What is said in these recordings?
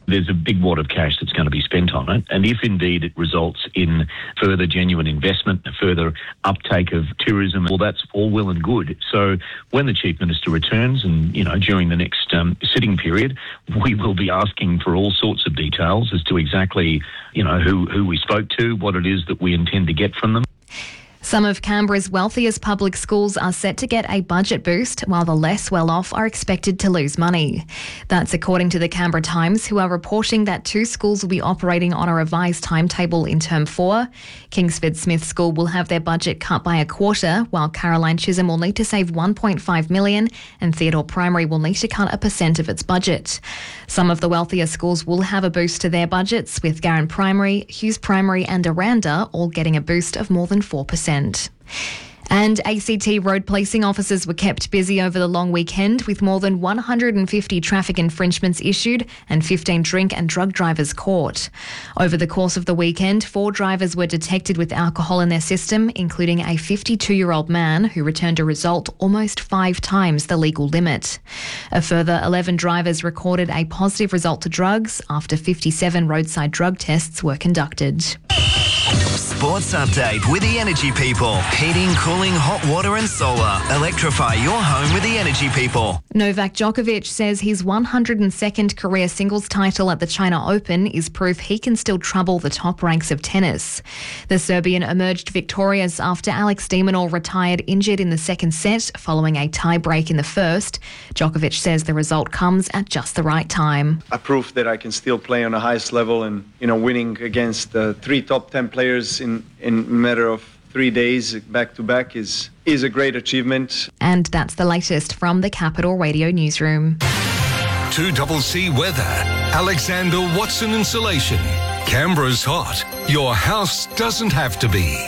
there's a big wad of cash that's going to be spent on it. And if indeed it results in further genuine investment, further uptake of tourism, well, that's all well and good. So when the Chief Minister returns and, during the next sitting period, we will be asking for all sorts of details as to exactly, who we spoke to, what it is that we intend to get from them. Some of Canberra's wealthiest public schools are set to get a budget boost, while the less well-off are expected to lose money. That's according to the Canberra Times, who are reporting that 2 schools will be operating on a revised timetable in Term 4. Kingsford Smith School will have their budget cut by a quarter, while Caroline Chisholm will need to save $1.5 million and Theodore Primary will need to cut 1% of its budget. Some of the wealthier schools will have a boost to their budgets, with Garran Primary, Hughes Primary and Aranda all getting a boost of more than 4%. And ACT road policing officers were kept busy over the long weekend, with more than 150 traffic infringements issued and 15 drink and drug drivers caught. Over the course of the weekend, 4 drivers were detected with alcohol in their system, including a 52-year-old man who returned a result almost 5 times the legal limit. A further 11 drivers recorded a positive result to drugs after 57 roadside drug tests were conducted. Sports update with the Energy People. Heating, cooling, hot water and solar. Electrify your home with the Energy People. Novak Djokovic says his 102nd career singles title at the China Open is proof he can still trouble the top ranks of tennis. The Serbian emerged victorious after Alex de Minaur retired injured in the second set following a tie-break in the first. Djokovic says the result comes at just the right time. I proved that I can still play on the highest level, and winning against 3 top 10 players in a matter of 3 days back to back is a great achievement. And that's the latest from the Capital Radio newsroom. 2CC weather. Alexander Watson Insulation. Canberra's hot. Your house doesn't have to be.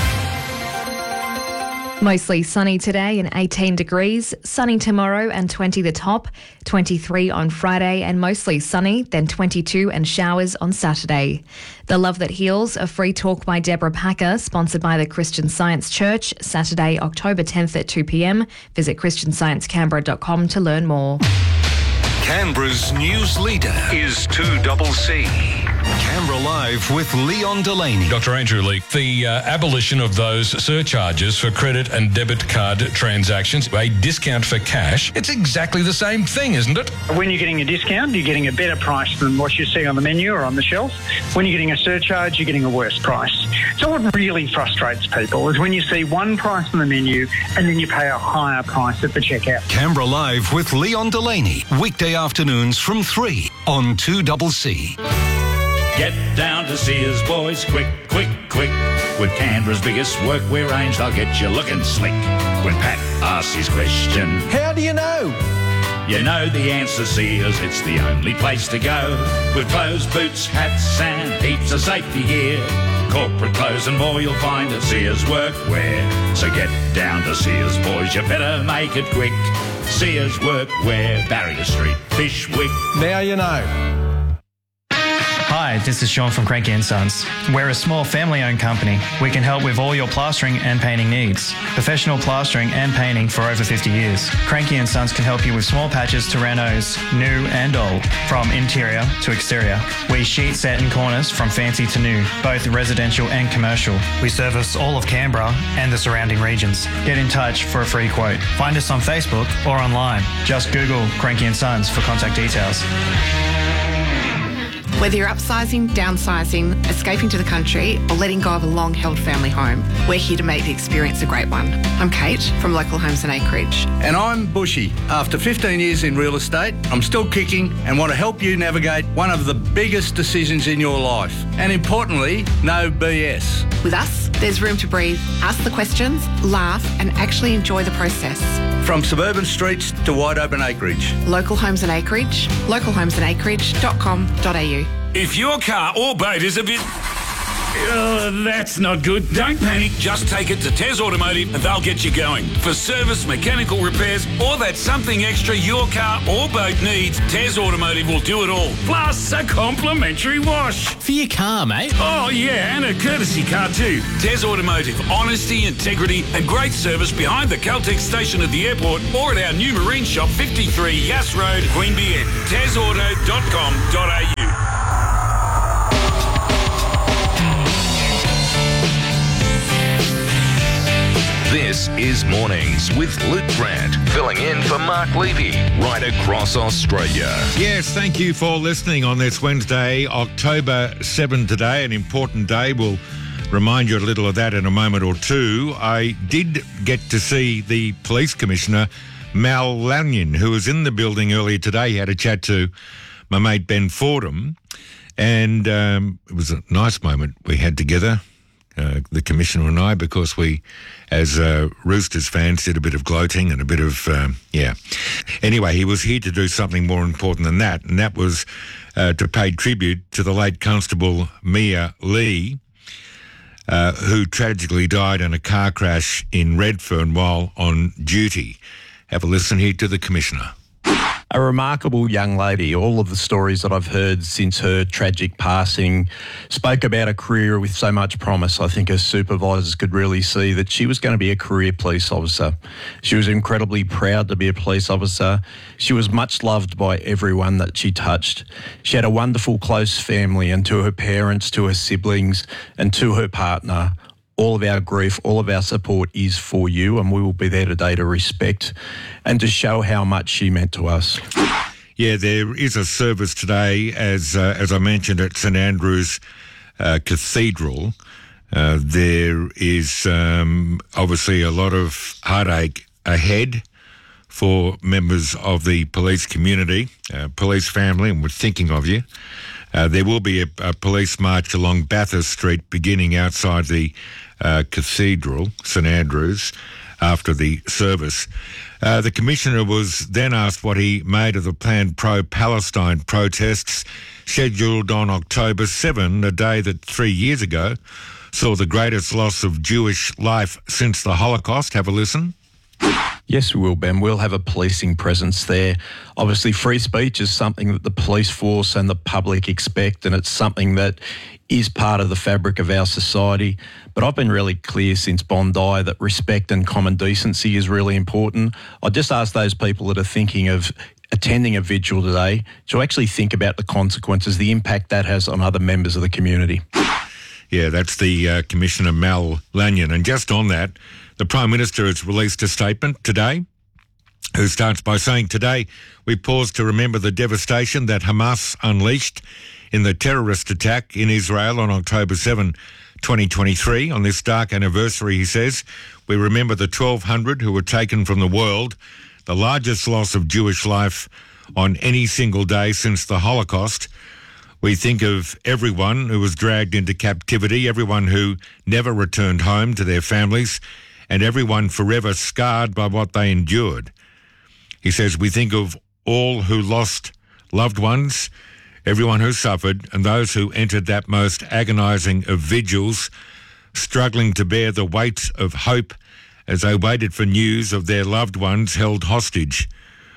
Mostly sunny today and 18 degrees, sunny tomorrow and 20 the top, 23 on Friday and mostly sunny, then 22 and showers on Saturday. The Love That Heals, a free talk by Deborah Packer, sponsored by the Christian Science Church, Saturday, October 10th at 2 p.m. Visit christiansciencecanberra.com to learn more. Canberra's news leader is 2CC. Canberra Live with Leon Delaney. Dr. Andrew Leake, the abolition of those surcharges for credit and debit card transactions, a discount for cash, it's exactly the same thing, isn't it? When you're getting a discount, you're getting a better price than what you see on the menu or on the shelf. When you're getting a surcharge, you're getting a worse price. So what really frustrates people is when you see one price on the menu and then you pay a higher price at the checkout. Canberra Live with Leon Delaney, weekday afternoons from 3 on 2CC. Get down to Sears, boys, quick, quick, quick. With Canberra's biggest workwear range, they'll get you looking slick. When Pat asks his question, how do you know? You know the answer, Sears, it's the only place to go. With clothes, boots, hats and heaps of safety gear. Corporate clothes and more you'll find at Sears Workwear. So get down to Sears, boys, you better make it quick. Sears Workwear, Barrier Street, Fishwick. Now you know. Hi, this is Sean from Cranky & Sons. We're a small family-owned company. We can help with all your plastering and painting needs. Professional plastering and painting for over 50 years. Cranky & Sons can help you with small patches to renos, new and old, from interior to exterior. We sheet, set and corners from fancy to new, both residential and commercial. We service all of Canberra and the surrounding regions. Get in touch for a free quote. Find us on Facebook or online. Just Google Cranky & Sons for contact details. Whether you're upsizing, downsizing, escaping to the country, or letting go of a long-held family home, we're here to make the experience a great one. I'm Kate from Local Homes and Acreage. And I'm Bushy. After 15 years in real estate, I'm still kicking and want to help you navigate one of the biggest decisions in your life. And importantly, no BS. With us, there's room to breathe, ask the questions, laugh, and actually enjoy the process. From suburban streets to wide open acreage. Local Homes and Acreage, localhomesandacreage.com.au. If your car or boat is a bit... that's not good. Don't panic. Just take it to Tez Automotive and they'll get you going. For service, mechanical repairs, or that something extra your car or boat needs, Tez Automotive will do it all. Plus a complimentary wash. For your car, mate. Oh, yeah, and a courtesy car too. Tez Automotive. Honesty, integrity and great service behind the Caltex station at the airport or at our new marine shop, 53 Yass Road, Queanbeyan. TezAuto.com.au. with Luke Grant, filling in for Mark Levy, right across Australia. Yes, thank you for listening on this Wednesday, October 7 today, an important day. We'll remind you a little of that in a moment or two. I did get to see the Police Commissioner, Mal Lanyon, who was in the building earlier today. He had a chat to my mate Ben Fordham, and it was a nice moment we had together, the Commissioner and I, because we, as Roosters fans, did a bit of gloating and a bit of, Anyway, he was here to do something more important than that, and that was to pay tribute to the late Constable Mia Lee, who tragically died in a car crash in Redfern while on duty. Have a listen here to the Commissioner. A remarkable young lady. All of the stories that I've heard since her tragic passing spoke about a career with so much promise. I think her supervisors could really see that she was going to be a career police officer. She was incredibly proud to be a police officer. She was much loved by everyone that she touched. She had a wonderful close family, and to her parents, to her siblings, and to her partner, all of our grief, all of our support is for you, and we will be there today to respect and to show how much she meant to us. Yeah, there is a service today, as I mentioned, at St Andrew's Cathedral. There is obviously a lot of heartache ahead for members of the police community, police family, and we're thinking of you. There will be a police march along Bathurst Street beginning outside the Cathedral, St Andrews, after the service. The Commissioner was then asked what he made of the planned pro-Palestine protests scheduled on October 7, a day that 3 years ago saw the greatest loss of Jewish life since the Holocaust. Have a listen. Yes, we will, Ben. We'll have a policing presence there. Obviously, free speech is something that the police force and the public expect, and it's something that is part of the fabric of our society. But I've been really clear since Bondi that respect and common decency is really important. I just ask those people that are thinking of attending a vigil today to actually think about the consequences, the impact that has on other members of the community. Yeah, that's the Commissioner Mal Lanyon. And just on that, the Prime Minister has released a statement today, who starts by saying, "Today we pause to remember the devastation that Hamas unleashed in the terrorist attack in Israel on October 7, 2023. On this dark anniversary," he says, "we remember the 1,200 who were taken from the world, the largest loss of Jewish life on any single day since the Holocaust. We think of everyone who was dragged into captivity, everyone who never returned home to their families, and everyone forever scarred by what they endured." He says, "We think of all who lost loved ones, everyone who suffered, and those who entered that most agonising of vigils, struggling to bear the weight of hope as they waited for news of their loved ones held hostage.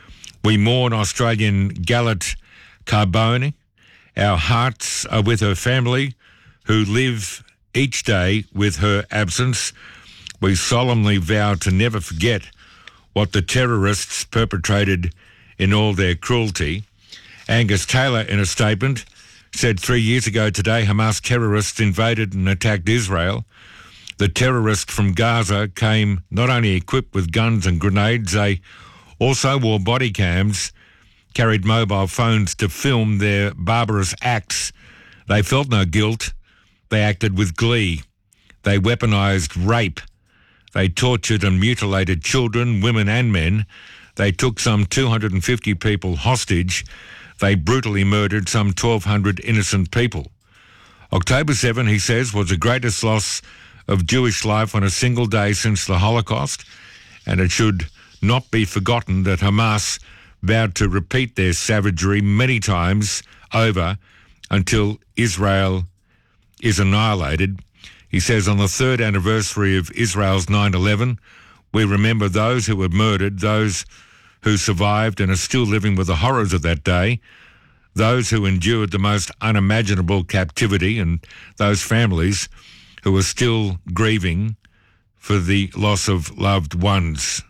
We mourn Australian Galet Carbone. Our hearts are with her family, who live each day with her absence. We solemnly vow to never forget what the terrorists perpetrated in all their cruelty." Angus Taylor, in a statement, said 3 years ago today, Hamas terrorists invaded and attacked Israel. The terrorists from Gaza came not only equipped with guns and grenades, they also wore body cams, carried mobile phones to film their barbarous acts. They felt no guilt. They acted with glee. They weaponized rape. They tortured and mutilated children, women and men. They took some 250 people hostage. They brutally murdered some 1,200 innocent people. October 7, he says, was the greatest loss of Jewish life on a single day since the Holocaust, and it should not be forgotten that Hamas vowed to repeat their savagery many times over until Israel is annihilated. He says, on the third anniversary of Israel's 9/11, we remember those who were murdered, those who survived and are still living with the horrors of that day, those who endured the most unimaginable captivity, and those families who are still grieving for the loss of loved ones.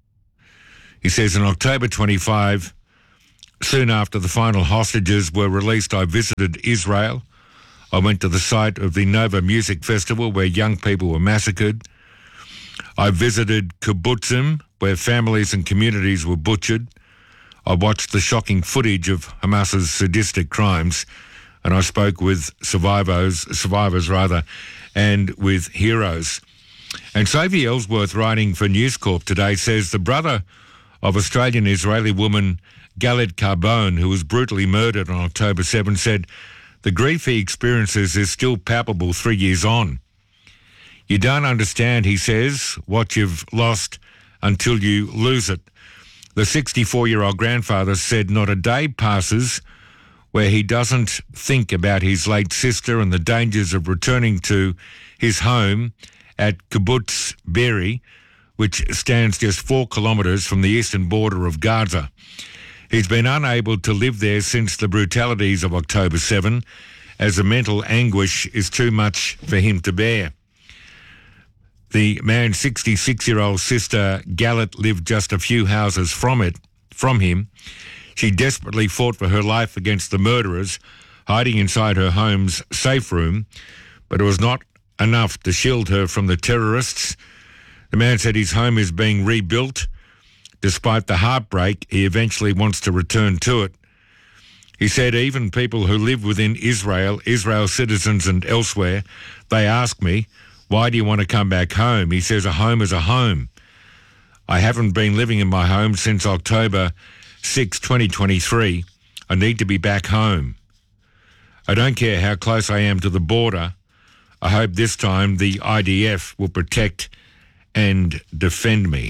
He says, on October 25, soon after the final hostages were released, I visited Israel. I went to the site of the Nova Music Festival where young people were massacred. I visited kibbutzim, where families and communities were butchered. I watched the shocking footage of Hamas's sadistic crimes, and I spoke with survivors, and with heroes. And Sophie Ellsworth, writing for News Corp today, says the brother of Australian-Israeli woman Galit Carbone, who was brutally murdered on October 7, said the grief he experiences is still palpable 3 years on. You don't understand, he says, what you've lost until you lose it. The 64-year-old grandfather said not a day passes where he doesn't think about his late sister and the dangers of returning to his home at Kibbutz Be'eri, which stands just 4 kilometres from the eastern border of Gaza. He's been unable to live there since the brutalities of October 7, as the mental anguish is too much for him to bear. The man's 66-year-old sister, Galit, lived just a few houses from him. She desperately fought for her life against the murderers, hiding inside her home's safe room, but it was not enough to shield her from the terrorists. The man said his home is being rebuilt. Despite the heartbreak, he eventually wants to return to it. He said even people who live within Israel citizens and elsewhere, they ask me, why do you want to come back home? He says a home is a home. I haven't been living in my home since October 6, 2023. I need to be back home. I don't care how close I am to the border. I hope this time the IDF will protect and defend me.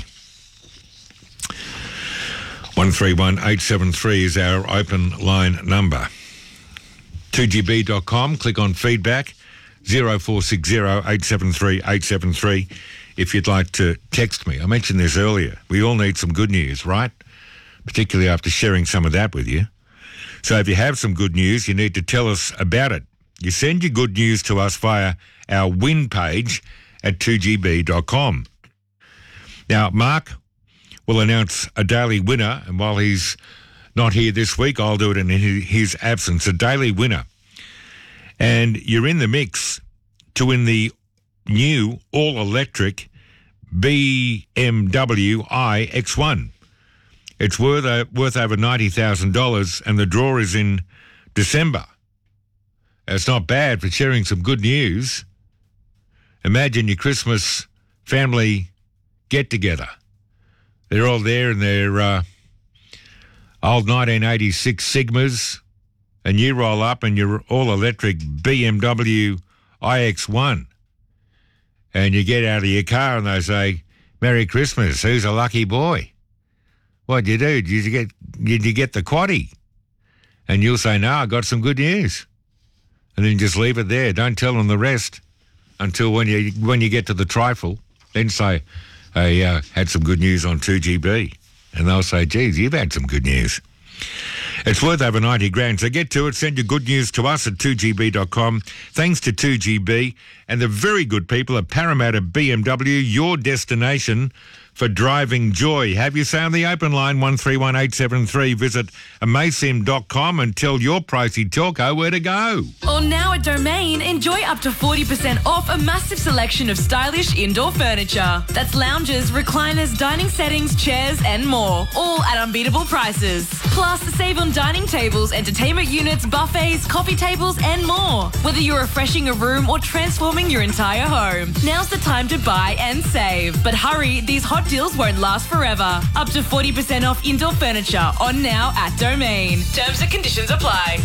131873 is our open line number. 2GB.com, click on feedback, 0460 873 873 if you'd like to text me. I mentioned this earlier. We all need some good news, right? Particularly after sharing some of that with you. So if you have some good news, you need to tell us about it. You send your good news to us via our win page at 2GB.com. Now, Mark will announce a daily winner, and while he's not here this week, I'll do it in his absence, a daily winner. And you're in the mix to win the new all-electric BMW iX1. It's worth over $90,000, and the draw is in December. It's not bad for sharing some good news. Imagine your Christmas family get-together. They're all there in their old 1986 Sigmas, and you roll up in your all-electric BMW iX1, and you get out of your car and they say, Merry Christmas, who's a lucky boy? What'd you do? Did you get the quaddie? And you'll say, no, I got some good news. And then just leave it there. Don't tell them the rest until when you get to the trifle. Then say, I had some good news on 2GB. And they'll say, geez, you've had some good news. It's worth over 90 grand. So get to it. Send your good news to us at 2GB.com. Thanks to 2GB and the very good people at Parramatta BMW, your destination for driving joy. Have you sound the open line 131873. Visit amasim.com and tell your pricey telco where to go. Or now at Domain, enjoy up to 40% off a massive selection of stylish indoor furniture. That's lounges, recliners, dining settings, chairs and more, all at unbeatable prices. Plus, save on dining tables, entertainment units, buffets, coffee tables and more. Whether you're refreshing a room or transforming your entire home, now's the time to buy and save. But hurry, these hot deals won't last forever. Up to 40% off indoor furniture on now at Domain. Terms and conditions apply.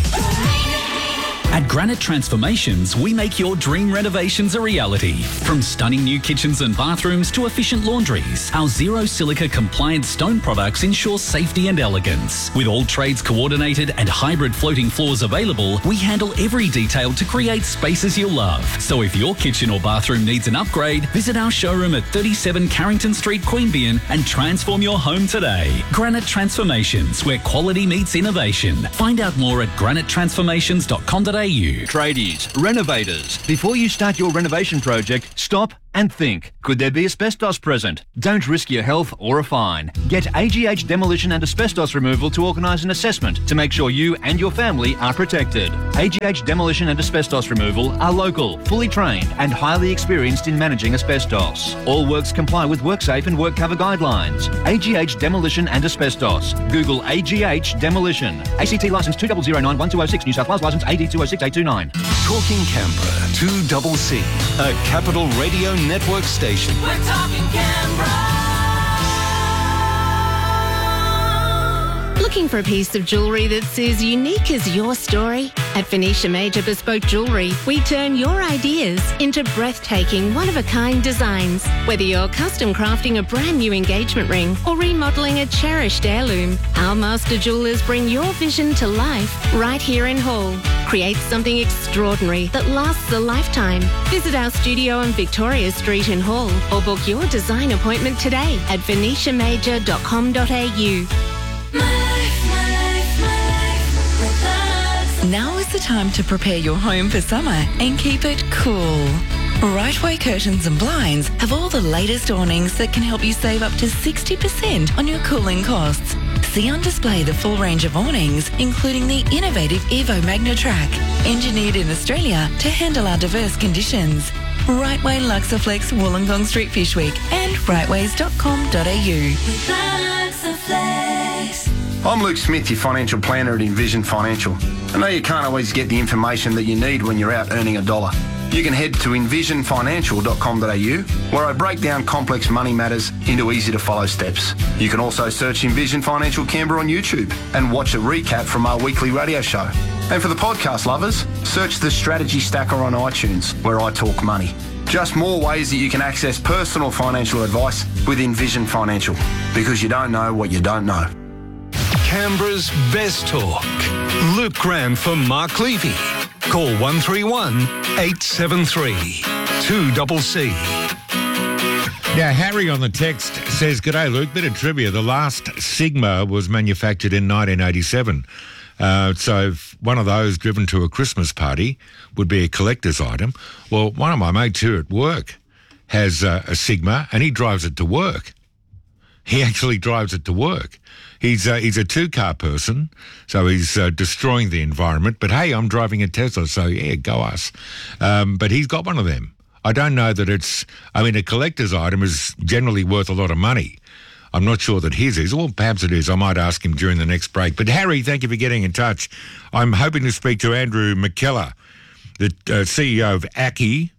At Granite Transformations, we make your dream renovations a reality. From stunning new kitchens and bathrooms to efficient laundries, our zero silica compliant stone products ensure safety and elegance. With all trades coordinated and hybrid floating floors available, we handle every detail to create spaces you'll love. So if your kitchen or bathroom needs an upgrade, visit our showroom at 37 Carrington Street, Queanbeyan and transform your home today. Granite Transformations, where quality meets innovation. Find out more at granitetransformations.com.au. Tradies, renovators, before you start your renovation project, stop, And think, could there be asbestos present? Don't risk your health or a fine. Get AGH Demolition and Asbestos Removal to organise an assessment to make sure you and your family are protected. AGH Demolition and Asbestos Removal are local, fully trained and highly experienced in managing asbestos. All works comply with WorkSafe and WorkCover guidelines. AGH Demolition and Asbestos. Google AGH Demolition. ACT licence 2009-1206, New South Wales licence AD 206829. Talking Canberra, 2CC, a Capital Radio Network station. We're talking Canberra. Looking for a piece of jewellery that's as unique as your story? At Phoenicia Major Bespoke Jewellery, we turn your ideas into breathtaking, one-of-a-kind designs. Whether you're custom crafting a brand new engagement ring or remodelling a cherished heirloom, our master jewellers bring your vision to life right here in Hull. Create something extraordinary that lasts a lifetime. Visit our studio on Victoria Street in Hull or book your design appointment today at venetiamajor.com.au. Now is the time to prepare your home for summer and keep it cool. Rightway Curtains and Blinds have all the latest awnings that can help you save up to 60% on your cooling costs. See on display the full range of awnings, including the innovative Evo Magnatrack, engineered in Australia to handle our diverse conditions. Rightway Luxaflex Wollongong Street Fish Week and rightways.com.au. I'm Luke Smith, your financial planner at Envision Financial. I know you can't always get the information that you need when you're out earning a dollar. You can head to envisionfinancial.com.au, where I break down complex money matters into easy-to-follow steps. You can also search Envision Financial Canberra on YouTube and watch a recap from our weekly radio show. And for the podcast lovers, search the Strategy Stacker on iTunes, where I talk money. Just more ways that you can access personal financial advice with Envision Financial, because you don't know what you don't know. Canberra's best talk. Luke Graham for Mark Levy. Call 131 873 2CC. Now, Harry on the text says, "G'day, Luke. Bit of trivia. The last Sigma was manufactured in 1987. So if one of those driven to a Christmas party would be a collector's item. Well, one of my mates here at work has a Sigma, and he drives it to work. He actually drives it to work. He's a two-car person, so he's destroying the environment. But, hey, I'm driving a Tesla, so, yeah, go us. But he's got one of them. I don't know that it's... I mean, a collector's item is generally worth a lot of money. I'm not sure that his is. Well, perhaps it is. I might ask him during the next break. But, Harry, thank you for getting in touch. I'm hoping to speak to Andrew McKellar, the CEO of ACCI.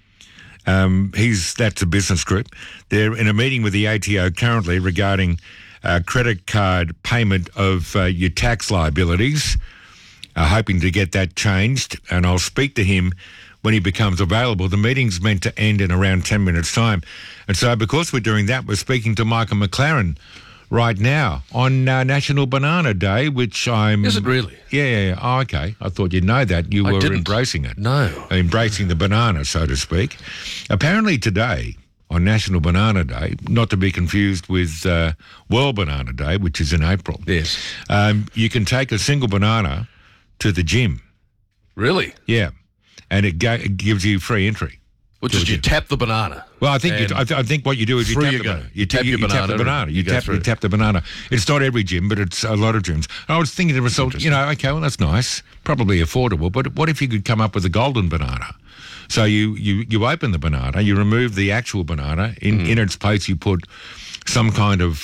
That's a business group. They're in a meeting with the ATO currently regarding credit card payment of your tax liabilities, hoping to get that changed, and I'll speak to him when he becomes available. The meeting's meant to end in around 10 minutes' time. And so because we're doing that, we're speaking to Michael McLaren right now on National Banana Day, which I'm... Is it really? Yeah. Oh, okay. I thought you'd know that. You were embracing it. No. Embracing the banana, so to speak. Apparently today, on National Banana Day, not to be confused with World Banana Day, which is in April. Yes. You can take a single banana to the gym. Really? Yeah. And it gives you free entry. Which is you tap the banana. Well, I think what you do is you tap the banana. You tap the banana. You tap the banana. It's not every gym, but it's a lot of gyms. And I was thinking to myself, okay, well, that's nice, probably affordable, but what if you could come up with a golden banana? So you open the banana, you remove the actual banana, in its place you put some kind of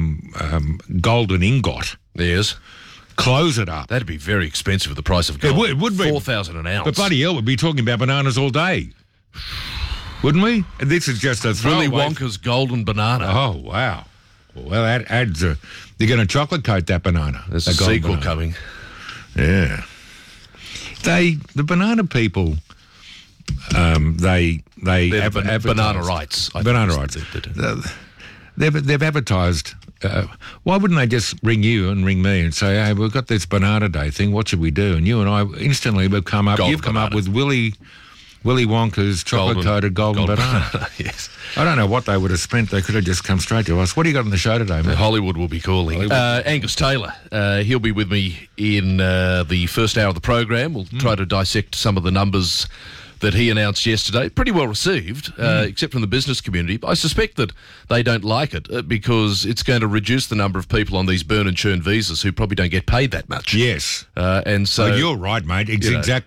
golden ingot. Yes. Close it up. That'd be very expensive at the price of gold. It would be. $4,000 an ounce. But bloody hell, we'd be talking about bananas all day. Wouldn't we? And this is just a throwaway. Willy Wonka's golden banana. Oh, wow. Well, that adds a... They're going to chocolate coat that banana. There's a sequel coming. Yeah. The banana people, they banana rights. Banana rights. They've advertised... why wouldn't they just ring you and ring me and say, hey, we've got this Banana Day thing, what should we do? And you and I instantly will come up... You've come up with Willy Wonka's chocolate-coated golden banana. Yes. I don't know what they would have spent. They could have just come straight to us. What do you got on the show today, mate? Hollywood will be calling. Angus Taylor. He'll be with me in the first hour of the program. We'll try to dissect some of the numbers that he announced yesterday. Pretty well received, except from the business community. I suspect that they don't like it because it's going to reduce the number of people on these burn and churn visas who probably don't get paid that much. Yes. And so... Well, you're right, mate. It's